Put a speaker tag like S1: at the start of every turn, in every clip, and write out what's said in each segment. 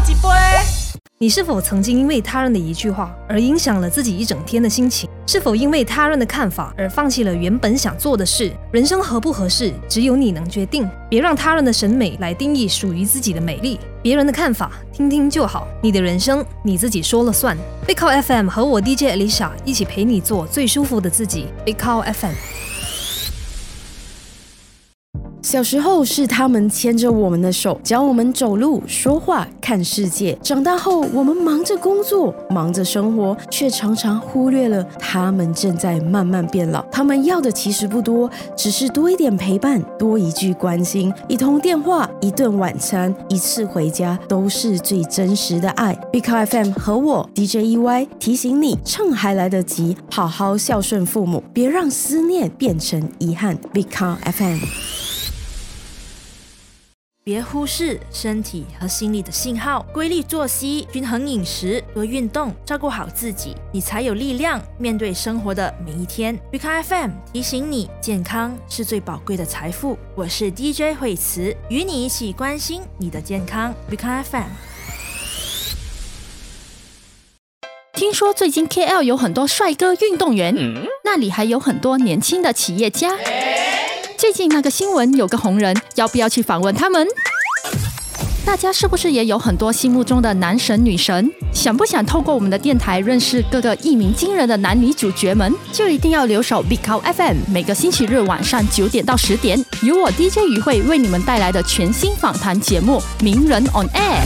S1: 一杯。
S2: 你是否曾经因为他人的一句话而影响了自己一整天的心情？是否因为他人的看法而放弃了原本想做的事？人生合不合适，只有你能决定。别让他人的审美来定义属于自己的美丽。别人的看法听听就好，你的人生你自己说了算。Big Cow FM 和我 DJ Alicia 一起陪你做最舒服的自己。Big Cow FM。
S3: 小时候是他们牵着我们的手，教我们走路、说话、看世界。长大后，我们忙着工作，忙着生活，却常常忽略了他们正在慢慢变老。他们要的其实不多，只是多一点陪伴，多一句关心，一通电话，一顿晚餐，一次回家，都是最真实的爱。Big Cow FM 和我 DJ EY 提醒你，趁还来得及，好好孝顺父母，别让思念变成遗憾。Big Cow FM。
S1: 别忽视身体和心理的信号，规律作息、均衡饮食、多运动，照顾好自己，你才有力量面对生活的每一天。Big Cow FM 提醒你，健康是最宝贵的财富。我是 DJ 惠慈，与你一起关心你的健康。Big Cow FM。
S4: 听说最近 KL 有很多帅哥运动员，那里还有很多年轻的企业家。最近那个新闻有个红人，要不要去访问他们？大家是不是也有很多心目中的男神女神？想不想透过我们的电台认识各个一鸣惊人的男女主角们？就一定要留守 Big Cow FM， 每个星期日晚上9点到10点，由我 DJ 于慧为你们带来的全新访谈节目《名人 on Air》。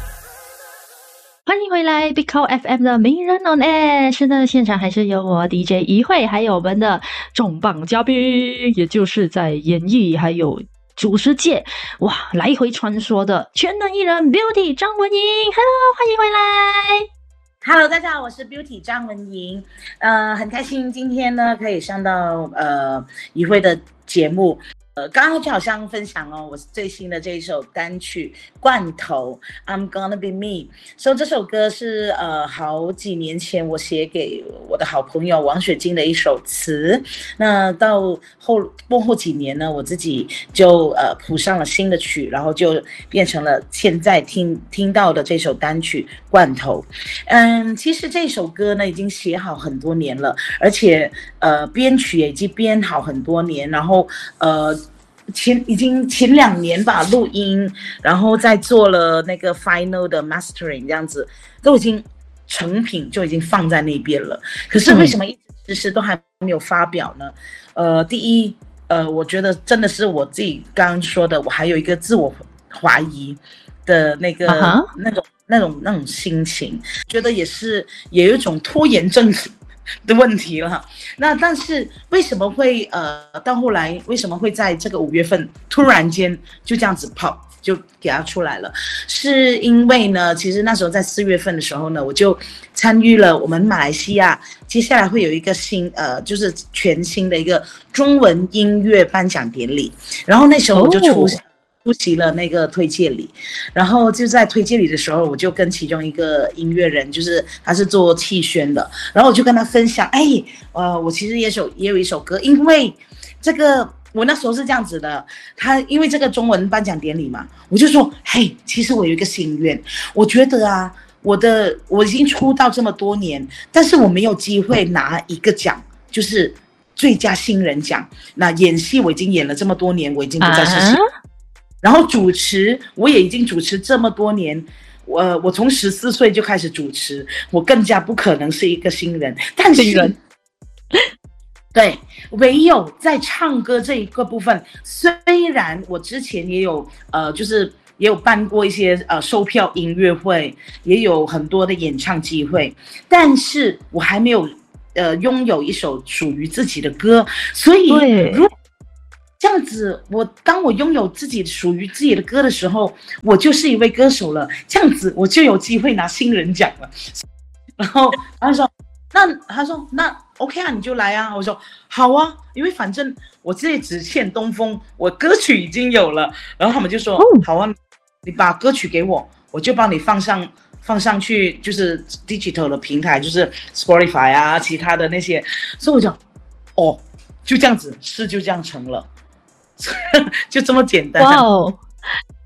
S4: 欢迎回来 Big Cow FM 的名人 on air， 现在的现场还是有我 DJ 一慧，还有我们的重磅嘉宾，也就是在演艺还有主持界哇来回穿梭的全能艺人 Beauty 张文莹。 Hello， 欢迎回来。
S5: Hello， 大家好，我是 Beauty 张文莹，很开心今天呢可以上到一慧的节目。刚刚就好像分享我最新的这一首单曲《罐头》I'm Gonna Be Me。所以这首歌是好几年前我写给我的好朋友王雪晶的一首词。那到幕后几年呢，我自己就谱上了新的曲，然后就变成了现在听到的这首单曲《罐头》。其实这首歌呢已经写好很多年了，而且编曲也已经编好很多年，然后已经前2年吧录音，然后再做了那个 final 的 mastering， 这样子都已经成品就已经放在那边了。可是为什么一直迟迟都还没有发表呢？第一，我觉得真的是我自己刚刚说的，我还有一个自我怀疑的那个、那种心情，觉得也有一种拖延症的问题了。那但是为什么会到后来为什么会在这个5月份突然间就这样子就给它出来了？是因为呢，其实那时候在4月份的时候呢，我就参与了我们马来西亚接下来会有一个就是全新的一个中文音乐颁奖典礼，然后那时候我就出席了那个推介礼，然后就在推介礼的时候，我就跟其中一个音乐人，就是他是做气宣的，然后我就跟他分享，我其实也有一首歌，因为这个我那时候是这样子的，因为这个中文颁奖典礼嘛，我就说，其实我有一个心愿，我觉得啊，我已经出道这么多年，但是我没有机会拿一个奖，就是最佳新人奖。那演戏我已经演了这么多年，我已经不再是新人。然后主持我也已经主持这么多年，我从14岁就开始主持，我更加不可能是一个新人。但是对，唯有在唱歌这一个部分，虽然我之前也有就是也有办过一些售票音乐会，也有很多的演唱机会，但是我还没有拥有一首属于自己的歌。所以如果这样子，当我拥有自己属于自己的歌的时候，我就是一位歌手了，这样子我就有机会拿新人奖了。然后他说那 OK 啊，你就来啊。我说好啊，因为反正我这里只欠东风，我歌曲已经有了。然后他们就说好啊，你把歌曲给我，我就帮你放上去，就是 digital 的平台，就是 Spotify 啊，其他的那些。所以我就就这样子，事就这样成了。就这么简单。
S4: 哇哦！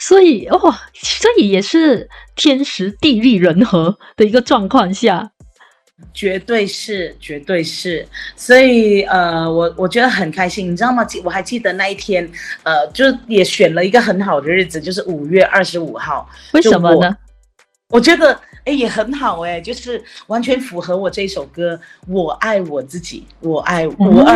S6: 所以所以也是天时地利人和的一个状况下。
S5: 绝对是，绝对是，所以我觉得很开心，你知道吗？我还记得那一天，就也选了一个很好的日子，就是5月25号。
S6: 为什么呢？
S5: 我觉得也很好就是完全符合我这一首歌，我爱我自己，我爱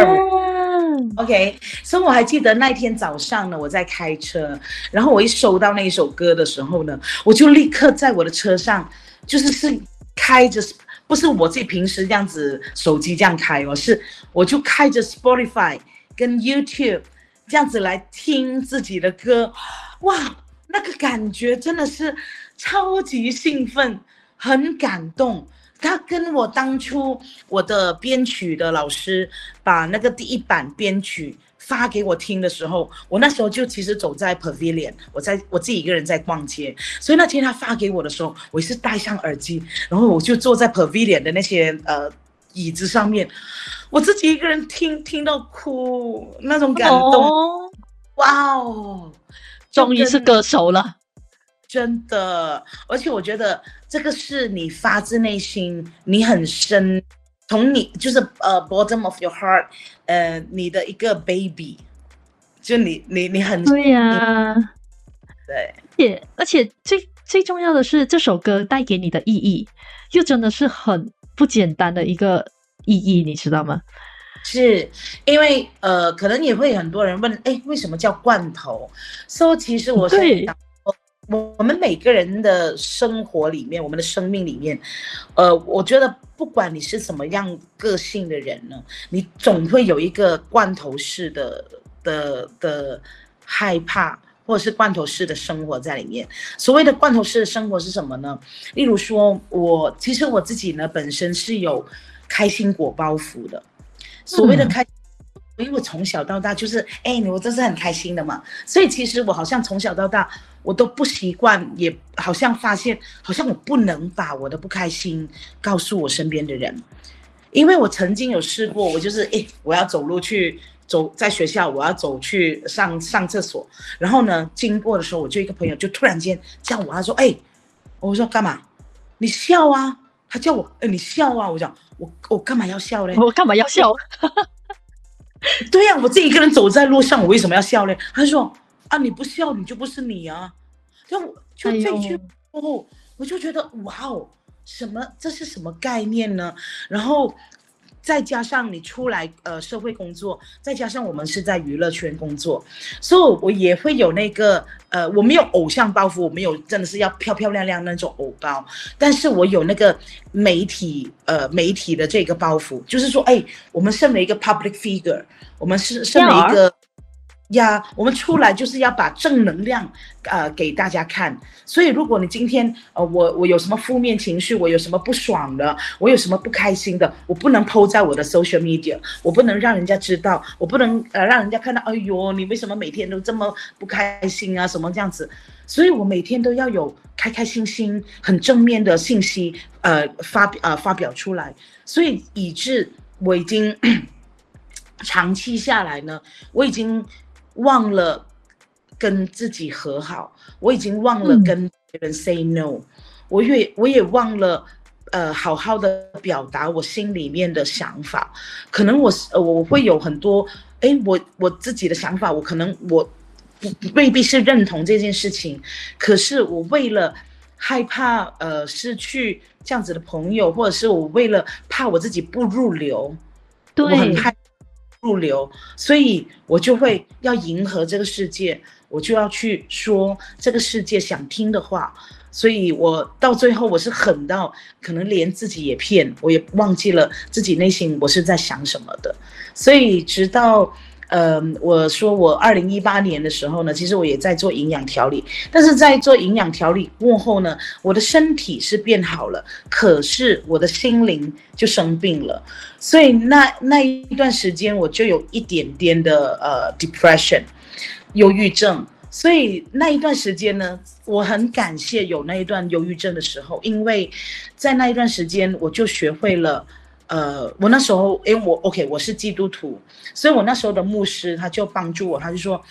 S5: 525。OK， 所以我还记得那天早上呢，我在开车，然后我一收到那一首歌的时候呢，我就立刻在我的车上，是开着。不是我自己平时这样子手机这样开是我就开着 Spotify 跟 YouTube 这样子来听自己的歌，哇，那个感觉真的是超级兴奋，很感动。他跟我当初我的编曲的老师把那个第一版编曲发给我听的时候，我那时候就其实走在 Pavilion， 我自己一个人在逛街，所以那天他发给我的时候，我也是戴上耳机，然后我就坐在 Pavilion 的那些椅子上面，我自己一个人听到哭，那种感动，哇哦，
S6: 终于是歌手了。
S5: 真的，而且我觉得这个是你发自内心，你很深，从你就是bottom of your heart， 你的一个 baby， 就你很
S6: 对呀，
S5: 对，
S6: 而且最重要的是这首歌带给你的意义，又真的是很不简单的一个意义，你知道吗？
S5: 是因为可能也会很多人问，为什么叫罐头？所以其实我是想。我们每个人的生活里面，我们的生命里面，我觉得不管你是什么样个性的人呢，你总会有一个罐头式的害怕，或者是罐头式的生活在里面。所谓的罐头式的生活是什么呢？例如说，其实我自己呢本身是有开心果包袱的。所谓的因为我从小到大就是我真是很开心的嘛，所以其实我好像从小到大我都不习惯，也好像发现好像我不能把我的不开心告诉我身边的人，因为我曾经有试过，我就是我要走路在学校我要走去上厕所，然后呢经过的时候，我就一个朋友就突然间叫我，他说我说干嘛？你笑啊？他叫我你笑啊？我讲我干嘛要笑嘞？
S6: 我干嘛要笑？
S5: 对呀，我自己一个人走在路上，我为什么要笑呢？他说你不笑你就不是你啊。就这一句后，我就觉得哇哦，这是什么概念呢？然后再加上你出来社会工作，再加上我们是在娱乐圈工作，所以我也会有那个我没有偶像包袱，我没有真的是要漂漂亮亮那种偶包，但是我有那个媒体的这个包袱，就是说我们身为一个 public figure， 我们是身为一个我们出来就是要把正能量给大家看。所以如果你今天我有什么负面情绪，我有什么不爽的，我有什么不开心的，我不能 po 在我的 social media， 我不能让人家知道，我不能让人家看到哎呦你为什么每天都这么不开心啊什么这样子。所以我每天都要有开开心心很正面的信息发表出来，所以以致我已经长期下来呢，我已经忘了跟自己和好，我已经忘了跟别人 say no，我也忘了好好的表达我心里面的想法。可能我会有很多我自己的想法，我可能我未必是认同这件事情，可是我为了害怕失去这样子的朋友，或者是我为了怕我自己不入流，
S6: 对，
S5: 我很害怕入流，所以我就会要迎合这个世界，我就要去说这个世界想听的话。所以我到最后我是狠到可能连自己也骗，我也忘记了自己内心我是在想什么的。所以直到我说我2018年的时候呢，其实我也在做营养调理，但是在做营养调理过后呢，我的身体是变好了，可是我的心灵就生病了。所以那一段时间我就有一点点的depression， 忧郁症。所以那一段时间呢，我很感谢有那一段忧郁症的时候，因为在那一段时间我就学会了我那时候因为我是基督徒，所以我那时候的牧师他就帮助我，他就说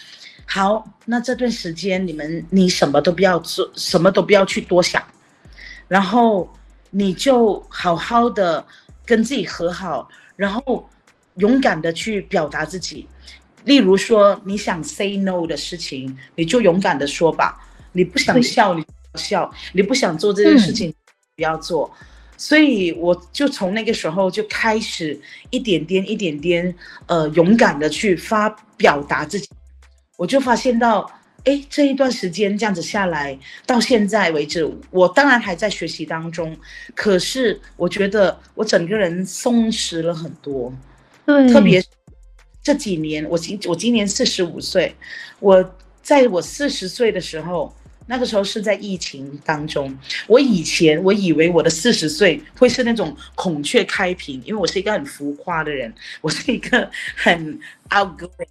S5: 好，那这段时间你什么都不要做，什么都不要去多想，然后你就好好的跟自己和好，然后勇敢的去表达自己。例如说你想 say no 的事情，你就勇敢的说吧。你不想笑你就不笑，你不想做这件事情不要做。所以我就从那个时候就开始一点点勇敢的去表达自己。我就发现到这一段时间这样子下来，到现在为止，我当然还在学习当中，可是我觉得我整个人松弛了很多。
S6: 对，
S5: 特别这几年，我今年45岁，在我40岁的时候，那个时候是在疫情当中。我以为我的40岁会是那种孔雀开屏，因为我是一个很浮夸的人，我是一个很 outgoing，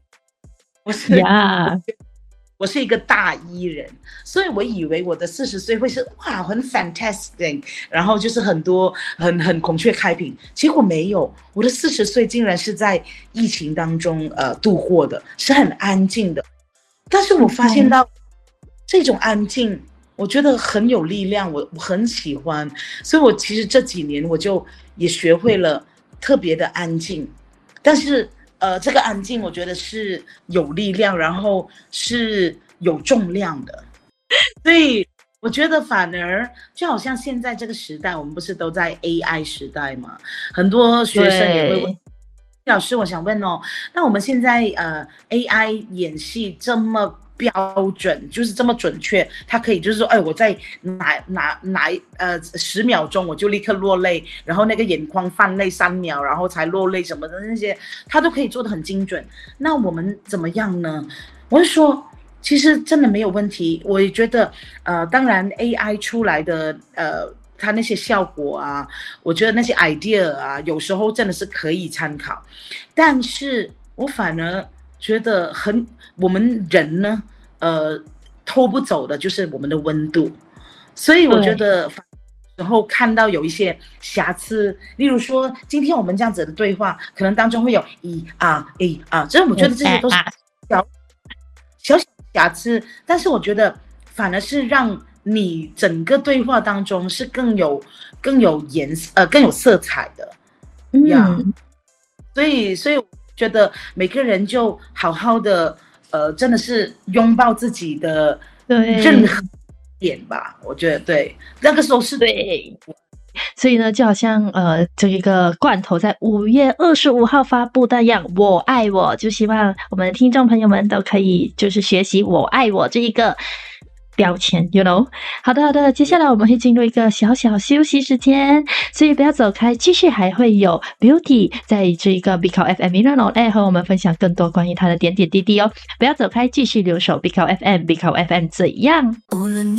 S5: 我是一个大E人，所以我以为我的40岁会是哇很 fantastic， 然后就是很多很孔雀开屏，结果没有，我的40岁竟然是在疫情当中度过的，是很安静的。但是我发现到这种安静，我觉得很有力量，我很喜欢，所以我其实这几年我就也学会了特别的安静，但是这个安静我觉得是有力量，然后是有重量的。所以我觉得反而就好像现在这个时代，我们不是都在 AI 时代嘛，很多学生也会问老师，我想问哦，那我们现在AI 演戏这么标准，就是这么准确，它可以就是说，我在10秒钟我就立刻落泪，然后那个眼眶泛泪3秒，然后才落泪什么的那些，它都可以做得很精准。那我们怎么样呢？我就说，其实真的没有问题。我也觉得，当然 AI 出来的它那些效果啊，我觉得那些 idea 啊，有时候真的是可以参考，但是我反而觉得我们人呢，偷不走的就是我们的温度，所以我觉得然后看到有一些瑕疵，例如说今天我们这样子的对话，可能当中会有这我觉得这些都是小瑕疵，但是我觉得反而是让你整个对话当中是更有颜色更有色彩的所以我觉得每个人就好好的真的是拥抱自己的任何点吧，我觉得对，那个时候是
S6: 对。所以呢，就好像这一个罐头在5月25号发布的样，我爱我，就希望我们的听众朋友们都可以就是学习我爱我这一个标签 you know。 好的，接下来我们会进入一个小小休息时间，所以不要走开，继续还会有 Beauty 在这个 Bicao FM Milano Air 和我们分享更多关于他的点点滴滴哦，不要走开，继续留守 Bicao FM 怎样。